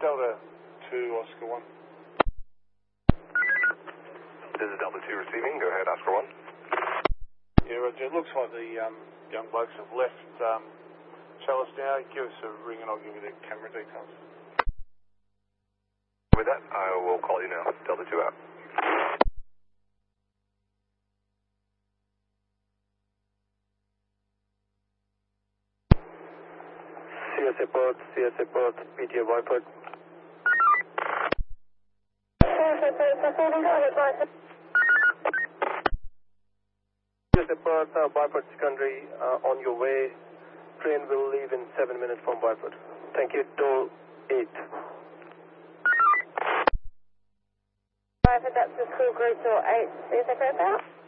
Delta 2, Oscar 1. This is Delta 2 receiving. Go ahead, Oscar 1. Yeah, Roger. It looks like the young blokes have left Chalice now. Give us a ring and I'll give you the camera details. With that, I will call you now. Delta 2 out. CSA Perth, PTA Byport. CSA Perth, receiving, go ahead, Byport. CSA Perth, Byport Secondary, on your way. Train will leave in 7 minutes from Byport. Thank you, Toll 8. Byport, that's the school group door 8. CSA Perth out.